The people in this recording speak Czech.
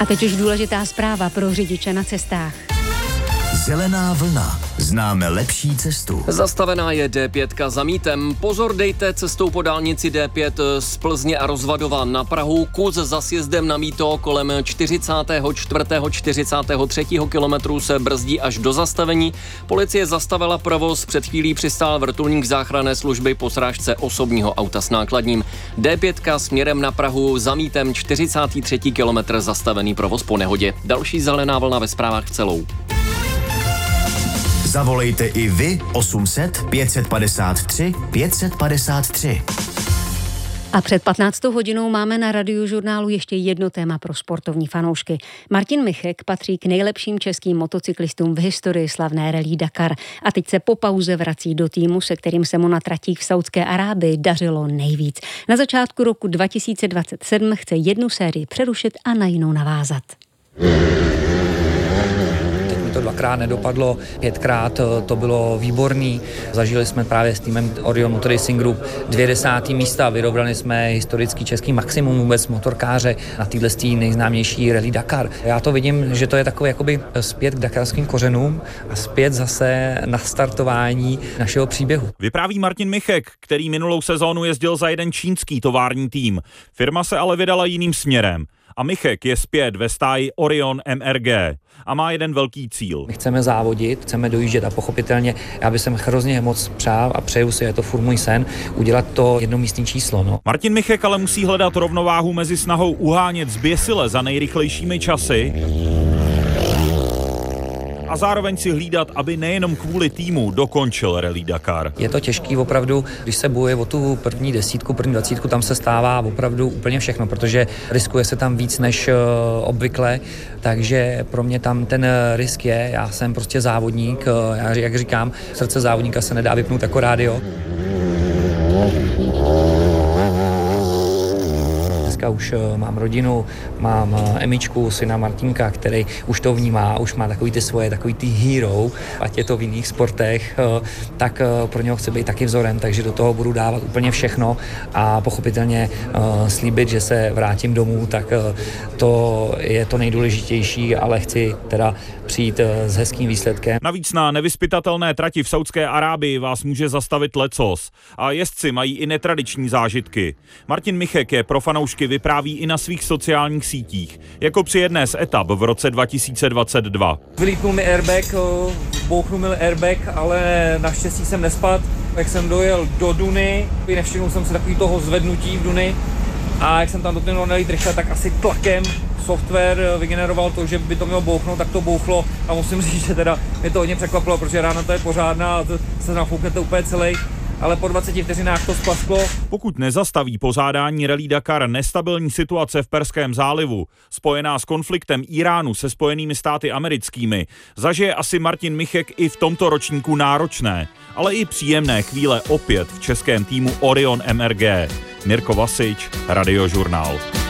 A teď už důležitá zpráva pro řidiče na cestách. Zelená vlna. Známe lepší cestu. Zastavená je D5 za Mítem. Pozor dejte cestou po dálnici D5 z Plzně a Rozvadova na Prahu. Kus za sjezdem na Mýto kolem 44. 43. kilometru se brzdí až do zastavení. Policie zastavila provoz, před chvílí přistál vrtulník záchranné služby po srážce osobního auta s nákladním. D5 směrem na Prahu za Mítem 43. kilometr zastavený provoz po nehodě. Další zelená vlna ve zprávách celou. Zavolejte i vy 800 553 553. A před 15. hodinou máme na Radiožurnálu ještě jedno téma pro sportovní fanoušky. Martin Michek patří k nejlepším českým motocyklistům v historii slavné Rallye Dakar a teď se po pauze vrací do týmu, se kterým se mu na tratích v Saúdské Arábii dařilo nejvíc. Na začátku roku 2027 chce jednu sérii přerušit a na jinou navázat. To dvakrát nedopadlo, 5krát to bylo výborný. Zažili jsme právě s týmem Orion Motor Racing Group 2 10. místa, vyrobrali jsme historický český maximum vůbec motorkáře na téhle nejznámější Rallye Dakar. Já to vidím, že to je takový jakoby zpět k dakarským kořenům a zpět zase na startování našeho příběhu. Vypráví Martin Michek, který minulou sezónu jezdil za jeden čínský tovární tým. Firma se ale vydala jiným směrem. A Michek je zpět ve stáji Orion MRG a má jeden velký cíl. My chceme závodit, chceme dojíždět a pochopitelně já bych sem hrozně moc přál a přeju si, je to furt můj sen, udělat to jednomístní číslo. No. Martin Michek ale musí hledat rovnováhu mezi snahou uhánět zběsile za nejrychlejšími časy a zároveň si hlídat, aby nejenom kvůli týmu dokončil Rallye Dakar. Je to těžký opravdu, když se bojuje o tu první 10, první 20, tam se stává opravdu úplně všechno, protože riskuje se tam víc než obvykle, takže pro mě tam ten risk je, já jsem prostě závodník, jak říkám, srdce závodníka se nedá vypnout jako rádio. Už mám rodinu, mám Emičku, syna Martinka, který už to vnímá, už má takový ty hero, ať je to v jiných sportech, tak pro něho chci být taky vzorem, takže do toho budu dávat úplně všechno a pochopitelně slíbit, že se vrátím domů, tak to je to nejdůležitější, ale chci teda přijít s hezkým výsledkem. Navíc na nevyzpytatelné trati v Saúdské Arábii vás může zastavit lecos a jezdci mají i netradiční zážitky. Martin Michek je pro fanoušky vypráví i na svých sociálních sítích, jako při jedné z etap v roce 2022. Vylítnul mi airbag, bouchnul mi airbag, ale naštěstí jsem nespadl. Jak jsem dojel do Duny, nevšimnul jsem si takový toho zvednutí v Duny a jak jsem tam doplnil nelít rychle, tak asi tlakem software vygeneroval to, že by to mělo bouchnout, tak to bouchlo a musím říct, že teda mě to hodně překvapilo, protože rána to je pořádná a to se nafouknete úplně celý. Ale po 20 vteřinách to splasklo. Pokud nezastaví pořádání Rallye Dakar nestabilní situace v Perském zálivu, spojená s konfliktem Iránu se Spojenými státy americkými, zažije asi Martin Michek i v tomto ročníku náročné, ale i příjemné chvíle opět v českém týmu Orion MRG. Mirko Vasič, Radiožurnál.